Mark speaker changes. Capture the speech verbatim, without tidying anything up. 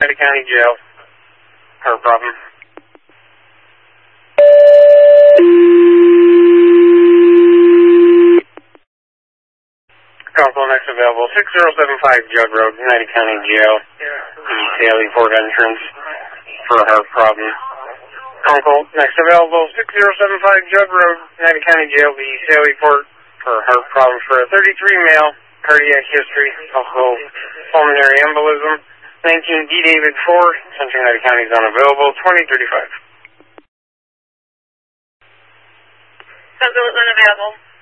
Speaker 1: United County Jail. Heart problem. Council next available, six zero seven five Judd Road, United County Jail. The Saley Port entrance for a heart problem. Council next available, six zero seven five Judd Road, United County Jail. The Saley Port for a heart problem for a thirty-three male, cardiac history, also pulmonary embolism. nineteen D David four, Central United County is unavailable, twenty thirty-five.
Speaker 2: Central is unavailable.